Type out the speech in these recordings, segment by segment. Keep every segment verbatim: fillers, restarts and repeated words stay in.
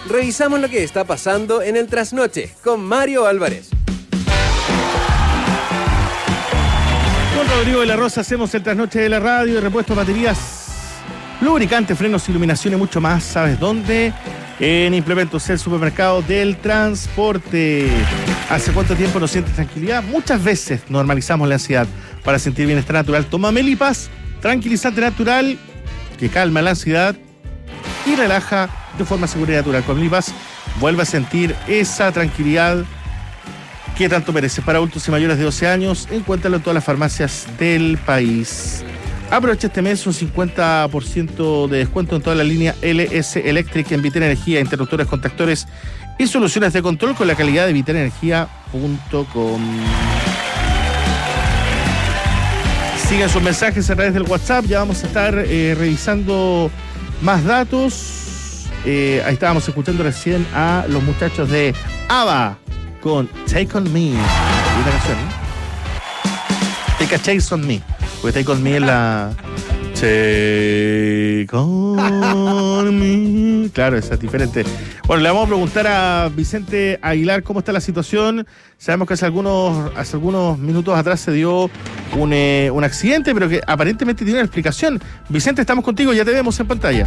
revisamos lo que está pasando en el trasnoche con Mario Álvarez. Con Rodrigo de la Rosa hacemos el trasnoche de la radio de repuesto de baterías, lubricantes, frenos, iluminación y mucho más. ¿Sabes dónde? En Implementos, el supermercado del transporte. ¿Hace cuánto tiempo no sientes tranquilidad? Muchas veces normalizamos la ansiedad. Para sentir bienestar natural, toma Melipas, tranquilizante natural que calma la ansiedad y relaja de forma segura y natural. Con Melipas vuelve a sentir esa tranquilidad que tanto merece. Para adultos y mayores de doce años, encuéntralo en todas las farmacias del país. Aprovecha este mes un cincuenta por ciento de descuento en toda la línea L S Electric en Vitera Energía, interruptores, contactores y soluciones de control con la calidad de vitera energía punto com. Sigan sus mensajes a través del WhatsApp, ya vamos a estar eh, revisando más datos. Eh, ahí estábamos escuchando recién a los muchachos de ABBA con Take On Me. ¿Esta canción? ¿eh? Take a Chase On Me. Porque Take On Me es la... Take On Me. Claro, esa es diferente. Bueno, le vamos a preguntar a Vicente Aguilar cómo está la situación. Sabemos que hace algunos, hace algunos minutos atrás se dio un, eh, un accidente, pero que aparentemente tiene una explicación. Vicente, estamos contigo, ya te vemos en pantalla.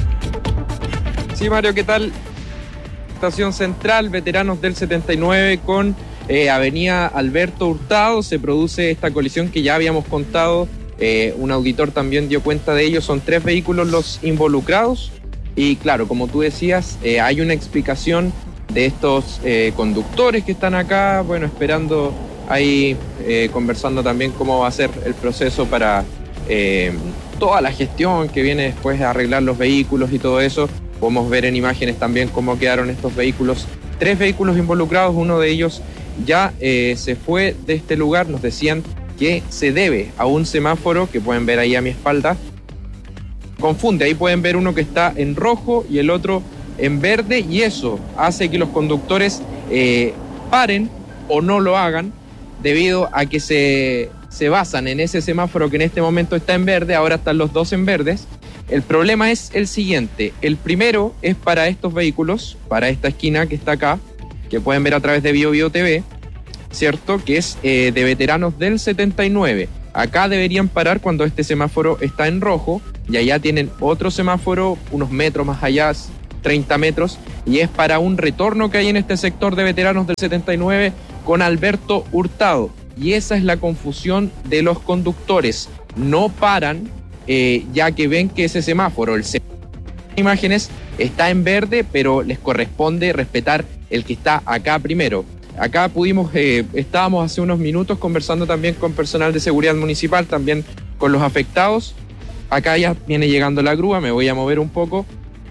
Sí, Mario, ¿qué tal? Estación Central, veteranos del setenta y nueve con eh, Avenida Alberto Hurtado. Se produce esta colisión que ya habíamos contado. Eh, un auditor también dio cuenta de ello. Son tres vehículos los involucrados. Y claro, como tú decías, eh, hay una explicación de estos eh, conductores que están acá, bueno, esperando ahí, eh, conversando también cómo va a ser el proceso para eh, toda la gestión que viene después de arreglar los vehículos y todo eso. Podemos ver en imágenes también cómo quedaron estos vehículos. Tres vehículos involucrados, uno de ellos ya eh, se fue de este lugar. Nos decían que se debe a un semáforo que pueden ver ahí a mi espalda. Confunde, ahí pueden ver uno que está en rojo y el otro en verde, y eso hace que los conductores eh, paren o no lo hagan debido a que se, se basan en ese semáforo que en este momento está en verde. Ahora están los dos en verdes. El problema es el siguiente: el primero es para estos vehículos, para esta esquina que está acá, que pueden ver a través de Bio Bio T V, ¿cierto? Que es eh, de veteranos del setenta y nueve. Acá deberían parar cuando este semáforo está en rojo, y allá tienen otro semáforo unos metros más allá, treinta metros, y es para un retorno que hay en este sector de veteranos del setenta y nueve con Alberto Hurtado. Y esa es la confusión de los conductores. No paran, eh, ya que ven que ese semáforo, el semáforo de imágenes, está en verde, pero les corresponde respetar el que está acá primero. Acá pudimos, eh, estábamos hace unos minutos conversando también con personal de seguridad municipal, también con los afectados. Acá ya viene llegando la grúa, me voy a mover un poco.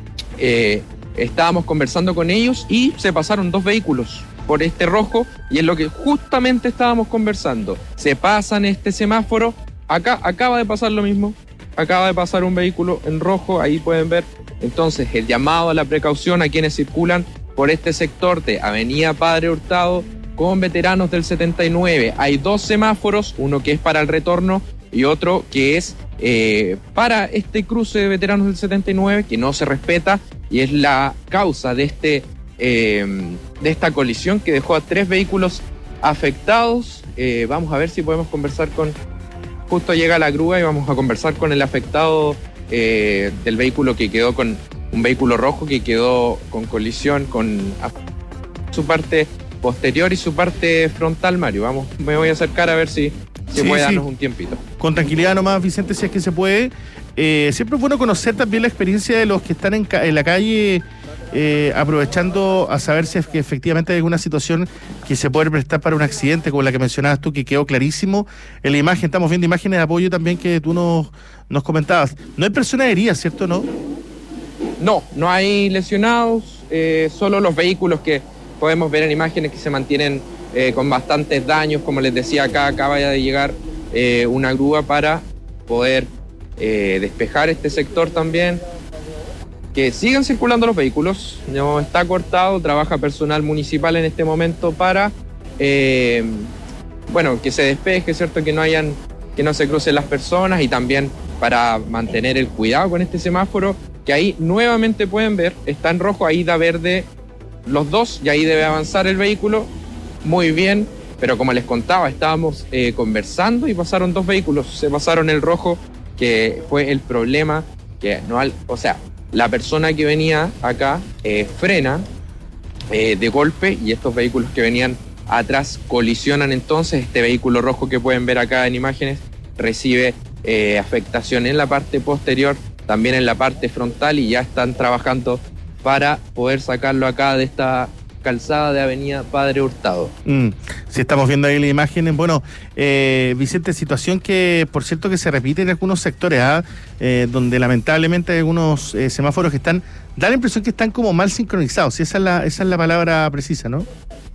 Eh, estábamos conversando con ellos y se pasaron dos vehículos por este rojo, y es lo que justamente estábamos conversando. Se pasan este semáforo, acá acaba de pasar lo mismo, acaba de pasar un vehículo en rojo, ahí pueden ver. Entonces el llamado a la precaución a quienes circulan por este sector de Avenida Padre Hurtado con veteranos del setenta y nueve. Hay dos semáforos, uno que es para el retorno y otro que es eh, para este cruce de veteranos del setenta y nueve, que no se respeta, y es la causa de, este, eh, de esta colisión que dejó a tres vehículos afectados. Eh, vamos a ver si podemos conversar con... Justo llega la grúa y vamos a conversar con el afectado eh, del vehículo que quedó con... un vehículo rojo que quedó con colisión con su parte posterior y su parte frontal. Mario, vamos, me voy a acercar a ver si, si sí, puede sí. darnos un tiempito. Con tranquilidad nomás, Vicente, si es que se puede. Eh, siempre es bueno conocer también la experiencia de los que están en, ca- en la calle, eh, aprovechando a saber si es que efectivamente hay alguna situación que se puede prestar para un accidente, como la que mencionabas tú, que quedó clarísimo en la imagen. Estamos viendo imágenes de apoyo también que tú nos, nos comentabas. No hay personas heridas, ¿cierto? ¿No? No, no hay lesionados, eh, solo los vehículos que podemos ver en imágenes que se mantienen eh, con bastantes daños. Como les decía, acá acaba de llegar eh, una grúa para poder eh, despejar este sector también. Que sigan circulando los vehículos, no está cortado, trabaja personal municipal en este momento para, eh, bueno, que se despeje, ¿cierto? Que no hayan, que no se crucen las personas, y también para mantener el cuidado con este semáforo. que ahí nuevamente pueden ver, está en rojo, ahí da verde los dos y ahí debe avanzar el vehículo. Muy bien, pero como les contaba, estábamos eh, conversando y pasaron dos vehículos, se pasaron el rojo, que fue el problema, que no, al, o sea, la persona que venía acá eh, frena eh, de golpe y estos vehículos que venían atrás colisionan. Entonces este vehículo rojo que pueden ver acá en imágenes recibe eh, afectación en la parte posterior, también en la parte frontal, y ya están trabajando para poder sacarlo acá de esta calzada de Avenida Padre Hurtado. Mm, si estamos viendo ahí las imágenes, bueno, eh, Vicente, situación que por cierto que se repite en algunos sectores, ¿eh? Eh, donde lamentablemente hay algunos eh, semáforos que están, da la impresión que están como mal sincronizados, esa es la, esa es la palabra precisa, ¿no?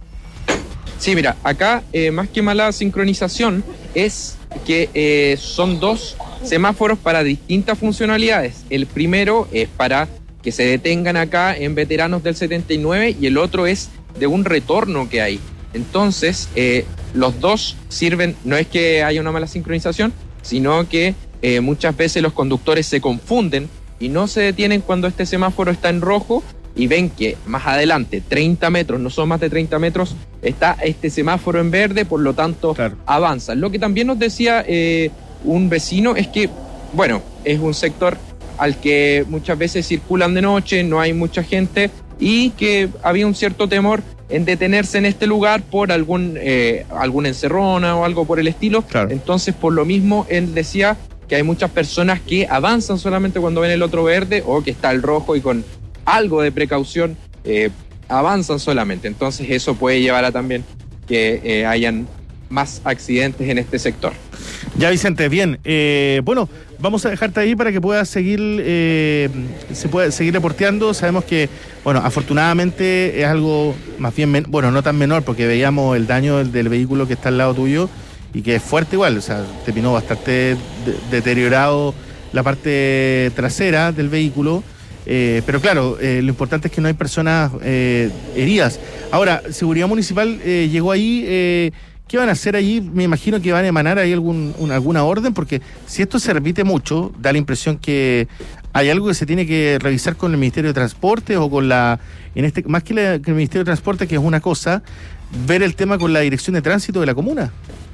Sí, mira, acá eh, más que mala sincronización es que eh, son dos semáforos para distintas funcionalidades. El primero es para que se detengan acá en veteranos del setenta y nueve y el otro es de un retorno que hay. Entonces, eh, los dos sirven, no es que haya una mala sincronización, sino que eh, muchas veces los conductores se confunden y no se detienen cuando este semáforo está en rojo y ven que más adelante, treinta metros, no son más de treinta metros, está este semáforo en verde, por lo tanto, claro, avanzan. Lo que también nos decía eh, un vecino es que, bueno, es un sector al que muchas veces circulan de noche, no hay mucha gente y que había un cierto temor en detenerse en este lugar por algún eh, alguna encerrona o algo por el estilo. Claro. Entonces, por lo mismo, él decía que hay muchas personas que avanzan solamente cuando ven el otro verde o que está el rojo y con algo de precaución eh, avanzan solamente. Entonces eso puede llevar a también que eh, hayan más accidentes en este sector. Ya, Vicente, bien. Eh, bueno, vamos a dejarte ahí para que puedas seguir, eh, se pueda seguir reporteando. Sabemos que, bueno, afortunadamente es algo más bien, men- bueno, no tan menor, porque veíamos el daño del, del vehículo que está al lado tuyo y que es fuerte igual, o sea, terminó bastante de- deteriorado la parte trasera del vehículo. Eh, pero claro, eh, lo importante es que no hay personas eh, heridas. Ahora, Seguridad Municipal eh, llegó ahí, eh, ¿qué van a hacer allí? Me imagino que van a emanar ahí algún, una, alguna orden, porque si esto se repite mucho, da la impresión que hay algo que se tiene que revisar con el Ministerio de Transporte o con la, en este más que, la, que el Ministerio de Transporte, que es una cosa, ver el tema con la Dirección de Tránsito de la comuna.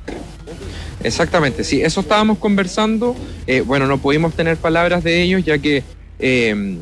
Exactamente, sí, eso estábamos conversando. Eh, bueno, no pudimos tener palabras de ellos ya que eh,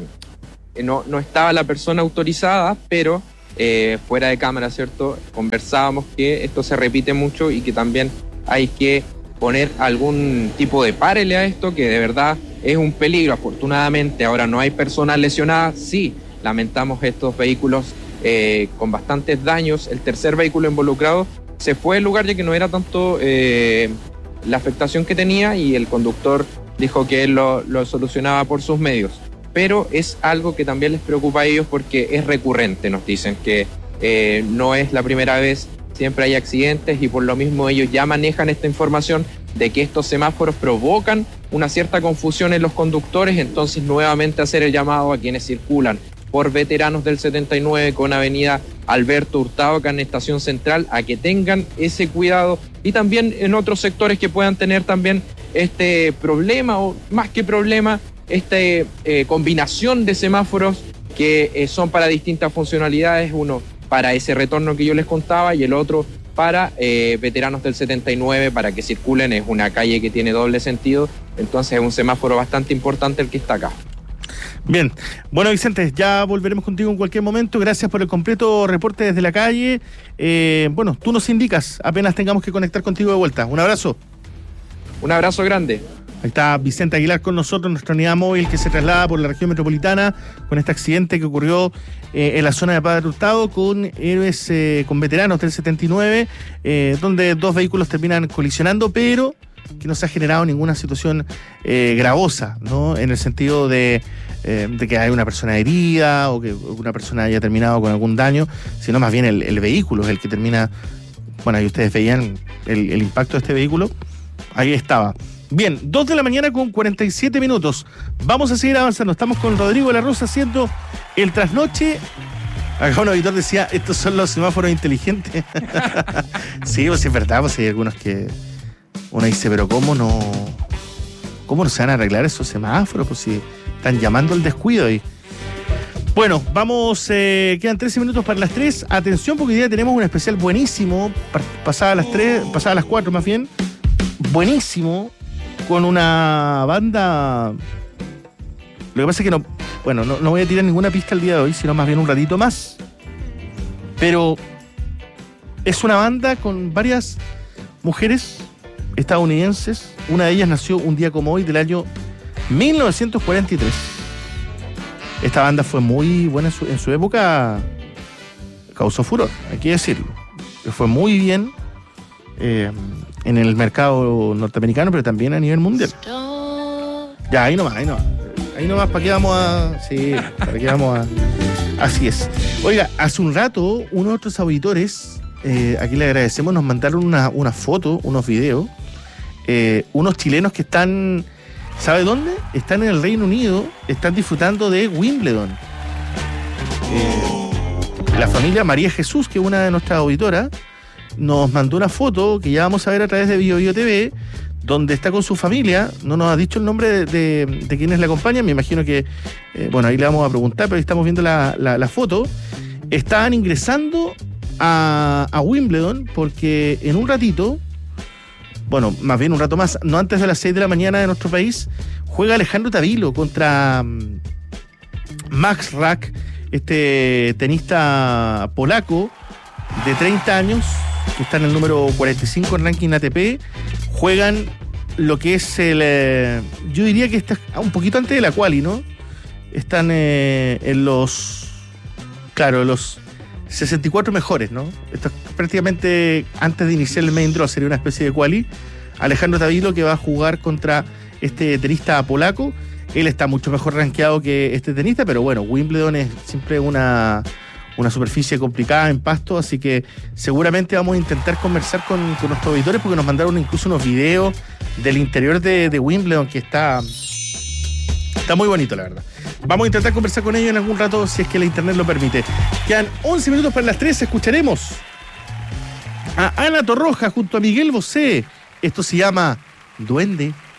no, no estaba la persona autorizada, pero eh, fuera de cámara, ¿cierto? Conversábamos que esto se repite mucho y que también hay que poner algún tipo de párele a esto, que de verdad es un peligro. Afortunadamente ahora no hay personas lesionadas, sí, lamentamos estos vehículos eh, con bastantes daños. El tercer vehículo involucrado se fue del lugar ya que no era tanto eh, la afectación que tenía y el conductor dijo que él lo, lo solucionaba por sus medios. Pero es algo que también les preocupa a ellos porque es recurrente, nos dicen que eh, no es la primera vez, siempre hay accidentes y por lo mismo ellos ya manejan esta información de que estos semáforos provocan una cierta confusión en los conductores. Entonces nuevamente hacer el llamado a quienes circulan por veteranos del setenta y nueve con Avenida Alberto Hurtado acá en Estación Central a que tengan ese cuidado y también en otros sectores que puedan tener también este problema o más que problema, esta eh, combinación de semáforos que eh, son para distintas funcionalidades, uno para ese retorno que yo les contaba y el otro para eh, veteranos del setenta y nueve para que circulen. Es una calle que tiene doble sentido, entonces es un semáforo bastante importante el que está acá. Bien, bueno, Vicente, ya volveremos contigo en cualquier momento. Gracias por el completo reporte desde la calle. Eh, bueno, tú nos indicas apenas tengamos que conectar contigo de vuelta. Un abrazo. Un abrazo grande. Ahí está Vicente Aguilar con nosotros, nuestra unidad móvil que se traslada por la región metropolitana con este accidente que ocurrió eh, en la zona de Padre Hurtado con héroes, eh, con veteranos del setenta y nueve, eh, donde dos vehículos terminan colisionando, pero que no se ha generado ninguna situación eh, gravosa, ¿no? En el sentido de, eh, de que hay una persona herida o que una persona haya terminado con algún daño, sino más bien el, el vehículo es el que termina. Bueno, ahí ustedes veían el, el impacto de este vehículo, ahí estaba. Bien, dos de la mañana con cuarenta y siete minutos. Vamos a seguir avanzando. Estamos con Rodrigo de la Rosa haciendo el trasnoche. Acá un auditor decía, estos son los semáforos inteligentes. Sí, pues es verdad, pues hay algunos que uno dice, pero ¿cómo no, cómo no se van a arreglar esos semáforos? Pues si están llamando al descuido ahí. Bueno, vamos, eh, quedan trece minutos para las tres. Atención, porque hoy día tenemos un especial buenísimo, pasadas las tres, pasadas las cuatro más bien. Buenísimo, con una banda. Lo que pasa es que no, bueno, no, no voy a tirar ninguna pista el día de hoy, sino más bien un ratito más. Pero es una banda con varias mujeres estadounidenses. Una de ellas nació un día como hoy del año mil novecientos cuarenta y tres. Esta banda fue muy buena en su, en su época, causó furor, hay que decirlo. Fue muy bien eh, en el mercado norteamericano, pero también a nivel mundial. Ya, ahí nomás, ahí nomás. Ahí nomás, ¿para qué vamos a...? Sí, ¿para qué vamos a...? Así es. Oiga, hace un rato, unos otros auditores, eh, aquí le agradecemos, nos mandaron una, una foto, unos videos, eh, unos chilenos que están... ¿Sabe dónde? Están en el Reino Unido, están disfrutando de Wimbledon. Eh, la familia María Jesús, que es una de nuestras auditoras, nos mandó una foto que ya vamos a ver a través de Bio Bio T V, donde está con su familia. No nos ha dicho el nombre de, de, de quienes la acompañan. Me imagino que, eh, bueno, ahí le vamos a preguntar, pero ahí estamos viendo la, la, la foto. Estaban ingresando a, a Wimbledon porque en un ratito, bueno, más bien un rato más, no antes de las seis de la mañana de nuestro país, juega Alejandro Tavilo contra um, Max Rack, este tenista polaco de treinta años, que está en el número cuarenta y cinco en ranking A T P. Juegan lo que es el... Eh, yo diría que está un poquito antes de la quali, ¿no? Están eh, en los... Claro, los sesenta y cuatro mejores, ¿no? Esto es prácticamente antes de iniciar el main draw, sería una especie de quali. Alejandro Tavilo, que va a jugar contra este tenista polaco. Él está mucho mejor rankeado que este tenista, pero bueno, Wimbledon es siempre una, una superficie complicada en pasto, así que seguramente vamos a intentar conversar con, con nuestros auditores, porque nos mandaron incluso unos videos del interior de, de Wimbledon que está, está muy bonito, la verdad. Vamos a intentar conversar con ellos en algún rato, si es que la internet lo permite. Quedan once minutos para las tres. Escucharemos a Ana Torroja junto a Miguel Bosé. Esto se llama Duende.